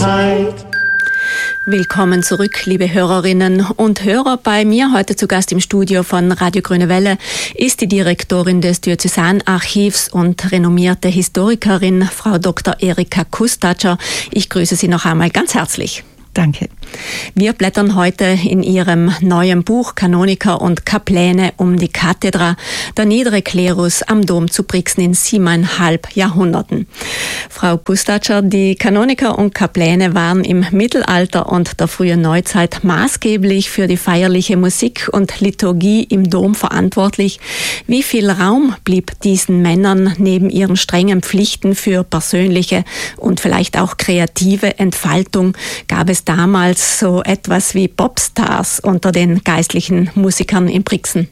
Zeit. Willkommen zurück, liebe Hörerinnen und Hörer. Bei mir heute zu Gast im Studio von Radio Grüne Welle ist die Direktorin des Diözesanarchivs und renommierte Historikerin, Frau Dr. Erika Kustatscher. Ich grüße Sie noch einmal ganz herzlich. Danke. Wir blättern heute in Ihrem neuen Buch Kanoniker und Kapläne um die Kathedra, der niedere Klerus am Dom zu Brixen in 7,5 Jahrhunderten. Frau Kustatscher, die Kanoniker und Kapläne waren im Mittelalter und der frühen Neuzeit maßgeblich für die feierliche Musik und Liturgie im Dom verantwortlich. Wie viel Raum blieb diesen Männern neben ihren strengen Pflichten für persönliche und vielleicht auch kreative Entfaltung? Gab es damals so etwas wie Popstars unter den geistlichen Musikern in Brixen?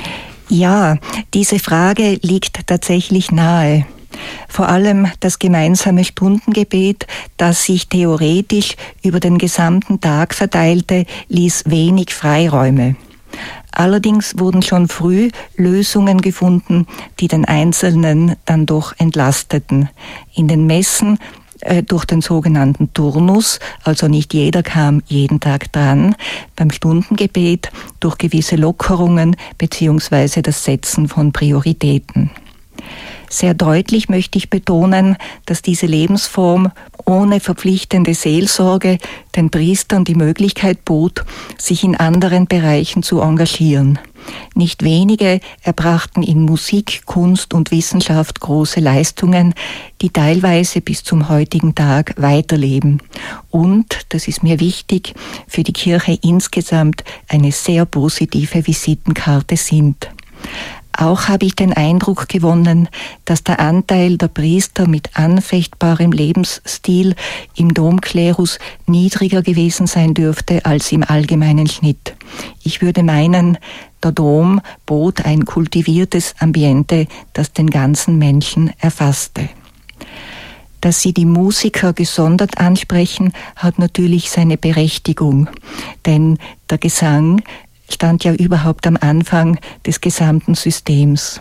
Ja, diese Frage liegt tatsächlich nahe. Vor allem das gemeinsame Stundengebet, das sich theoretisch über den gesamten Tag verteilte, ließ wenig Freiräume. Allerdings wurden schon früh Lösungen gefunden, die den Einzelnen dann doch entlasteten. In den Messen durch den sogenannten Turnus, also nicht jeder kam jeden Tag dran, beim Stundengebet durch gewisse Lockerungen bzw. das Setzen von Prioritäten. Sehr deutlich möchte ich betonen, dass diese Lebensform ohne verpflichtende Seelsorge den Priestern die Möglichkeit bot, sich in anderen Bereichen zu engagieren. Nicht wenige erbrachten in Musik, Kunst und Wissenschaft große Leistungen, die teilweise bis zum heutigen Tag weiterleben und, das ist mir wichtig, für die Kirche insgesamt eine sehr positive Visitenkarte sind. Auch habe ich den Eindruck gewonnen, dass der Anteil der Priester mit anfechtbarem Lebensstil im Domklerus niedriger gewesen sein dürfte als im allgemeinen Schnitt. Ich würde meinen, der Dom bot ein kultiviertes Ambiente, das den ganzen Menschen erfasste. Dass Sie die Musiker gesondert ansprechen, hat natürlich seine Berechtigung, denn der Gesang stand ja überhaupt am Anfang des gesamten Systems.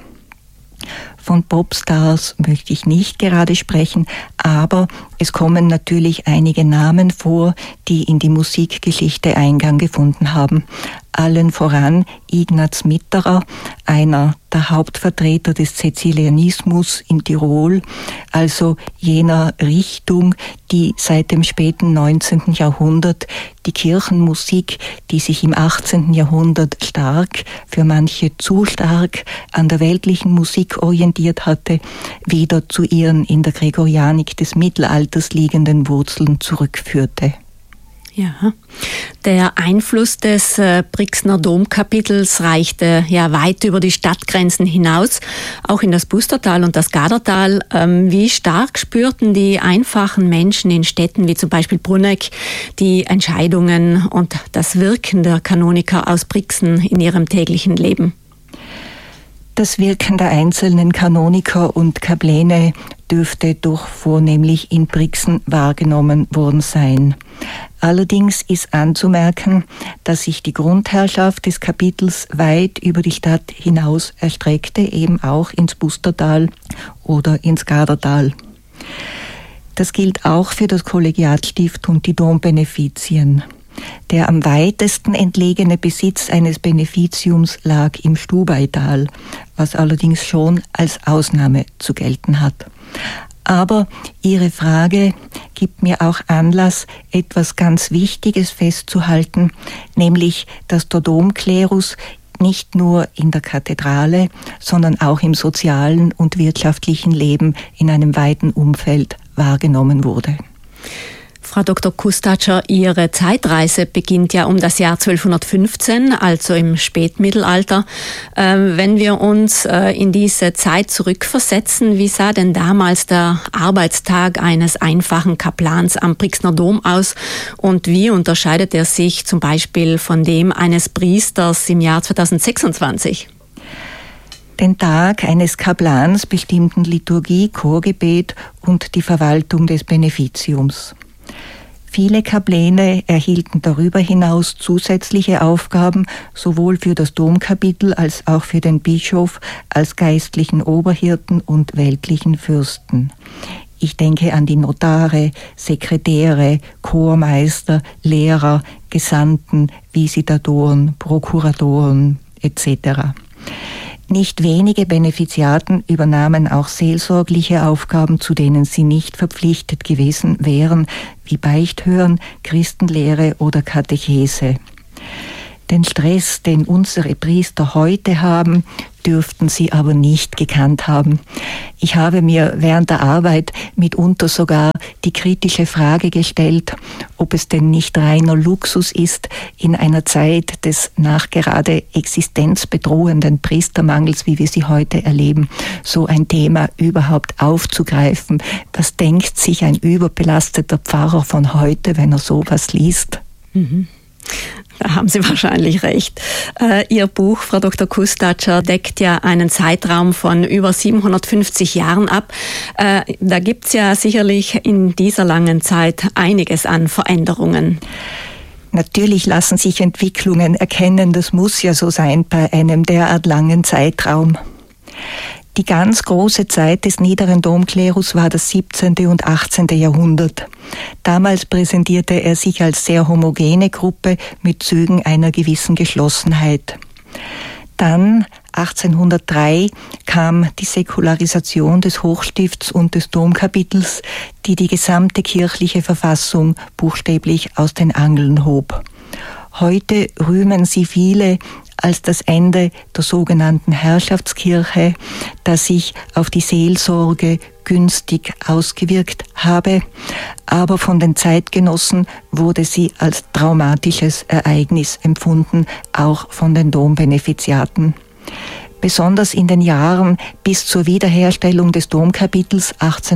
Von Popstars möchte ich nicht gerade sprechen, aber es kommen natürlich einige Namen vor, die in die Musikgeschichte Eingang gefunden haben. Allen voran Ignaz Mitterer, einer der Hauptvertreter des Cäcilianismus in Tirol, also jener Richtung, die seit dem späten 19. Jahrhundert die Kirchenmusik, die sich im 18. Jahrhundert stark, für manche zu stark, an der weltlichen Musik orientiert hatte, wieder zu ihren in der Gregorianik des Mittelalters liegenden Wurzeln zurückführte. Ja, der Einfluss des Brixener Domkapitels reichte ja weit über die Stadtgrenzen hinaus, auch in das Bustertal und das Gadertal. Wie stark spürten die einfachen Menschen in Städten wie zum Beispiel Brunegg die Entscheidungen und das Wirken der Kanoniker aus Brixen in ihrem täglichen Leben? Das Wirken der einzelnen Kanoniker und Kapläne dürfte doch vornehmlich in Brixen wahrgenommen worden sein. Allerdings ist anzumerken, dass sich die Grundherrschaft des Kapitels weit über die Stadt hinaus erstreckte, eben auch ins Bustertal oder ins Gadertal. Das gilt auch für das Kollegiatstift und die Dombenefizien. Der am weitesten entlegene Besitz eines Beneficiums lag im Stubaital, was allerdings schon als Ausnahme zu gelten hat. Aber Ihre Frage gibt mir auch Anlass, etwas ganz Wichtiges festzuhalten, nämlich, dass der Domklerus nicht nur in der Kathedrale, sondern auch im sozialen und wirtschaftlichen Leben in einem weiten Umfeld wahrgenommen wurde. Frau Dr. Kustatscher, Ihre Zeitreise beginnt ja um das Jahr 1215, also im Spätmittelalter. Wenn wir uns in diese Zeit zurückversetzen, wie sah denn damals der Arbeitstag eines einfachen Kaplans am Brixener Dom aus und wie unterscheidet er sich zum Beispiel von dem eines Priesters im Jahr 2026? Den Tag eines Kaplans bestimmten Liturgie, Chorgebet und die Verwaltung des Beneficiums. Viele Kapläne erhielten darüber hinaus zusätzliche Aufgaben, sowohl für das Domkapitel als auch für den Bischof als geistlichen Oberhirten und weltlichen Fürsten. Ich denke an die Notare, Sekretäre, Chormeister, Lehrer, Gesandten, Visitatoren, Prokuratoren etc. Nicht wenige Benefiziaten übernahmen auch seelsorgliche Aufgaben, zu denen sie nicht verpflichtet gewesen wären, wie Beichthören, Christenlehre oder Katechese. Den Stress, den unsere Priester heute haben, dürften sie aber nicht gekannt haben. Ich habe mir während der Arbeit mitunter sogar die kritische Frage gestellt, ob es denn nicht reiner Luxus ist, in einer Zeit des nachgerade existenzbedrohenden Priestermangels, wie wir sie heute erleben, so ein Thema überhaupt aufzugreifen. Was denkt sich ein überbelasteter Pfarrer von heute, wenn er sowas liest? Mhm. Da haben Sie wahrscheinlich recht. Ihr Buch, Frau Dr. Kustatscher, deckt ja einen Zeitraum von über 750 Jahren ab. Da gibt's ja sicherlich in dieser langen Zeit einiges an Veränderungen. Natürlich lassen sich Entwicklungen erkennen, das muss ja so sein bei einem derart langen Zeitraum. Die ganz große Zeit des niederen Domklerus war das 17. und 18. Jahrhundert. Damals präsentierte er sich als sehr homogene Gruppe mit Zügen einer gewissen Geschlossenheit. Dann, 1803, kam die Säkularisation des Hochstifts und des Domkapitels, die die gesamte kirchliche Verfassung buchstäblich aus den Angeln hob. Heute rühmen sie viele als das Ende der sogenannten Herrschaftskirche, das sich auf die Seelsorge günstig ausgewirkt habe, aber von den Zeitgenossen wurde sie als traumatisches Ereignis empfunden, auch von den Dombenefiziaten. Besonders in den Jahren bis zur Wiederherstellung des Domkapitels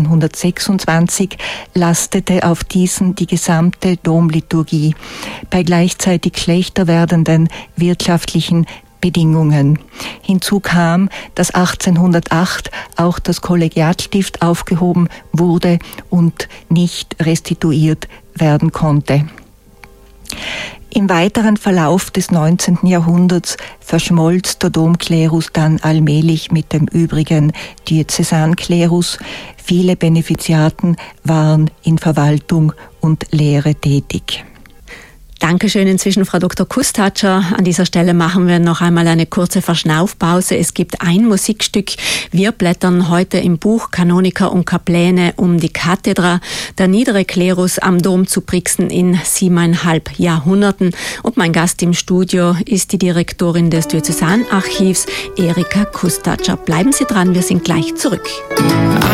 1826 lastete auf diesen die gesamte Domliturgie bei gleichzeitig schlechter werdenden wirtschaftlichen Bedingungen. Hinzu kam, dass 1808 auch das Kollegiatstift aufgehoben wurde und nicht restituiert werden konnte. Im weiteren Verlauf des 19. Jahrhunderts verschmolz der Domklerus dann allmählich mit dem übrigen Diözesanklerus. Viele Benefiziaten waren in Verwaltung und Lehre tätig. Dankeschön inzwischen, Frau Dr. Kustatscher. An dieser Stelle machen wir noch einmal eine kurze Verschnaufpause. Es gibt ein Musikstück. Wir blättern heute im Buch Kanoniker und Kapläne um die Kathedra, der niedere Klerus am Dom zu Brixen in 7,5 Jahrhunderten. Und mein Gast im Studio ist die Direktorin des Diözesanarchivs, Erika Kustatscher. Bleiben Sie dran, wir sind gleich zurück.